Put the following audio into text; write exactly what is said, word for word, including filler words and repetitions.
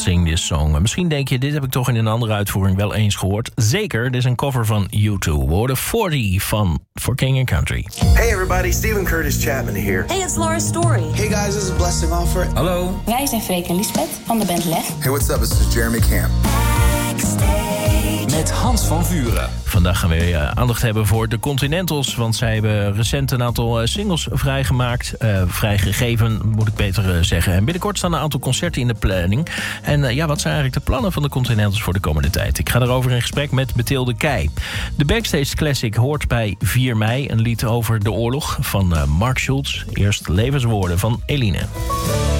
Sing This Song. Misschien denk je, dit heb ik toch in een andere uitvoering wel eens gehoord. Zeker, dit is een cover van U twee. We hoorden veertig van For King and Country. Hey everybody, Stephen Curtis Chapman here. Hey, it's Laura Story. Hey guys, this is Blessing Offer. Hallo. Wij zijn Freek en Lisbeth van de band Leg. Hey, what's up? This is Jeremy Camp. Met Hans van Vuren. Vandaag gaan we uh, aandacht hebben voor de Continentals. Want zij hebben recent een aantal uh, singles vrijgemaakt. Uh, vrijgegeven, moet ik beter uh, zeggen. En binnenkort staan een aantal concerten in de planning. En uh, ja, wat zijn eigenlijk de plannen van de Continentals voor de komende tijd? Ik ga daarover in gesprek met Mathilde Keij. De Backstage Classic hoort bij vier mei. Een lied over de oorlog van uh, Mark Schultz. Eerst levenswoorden van Eline.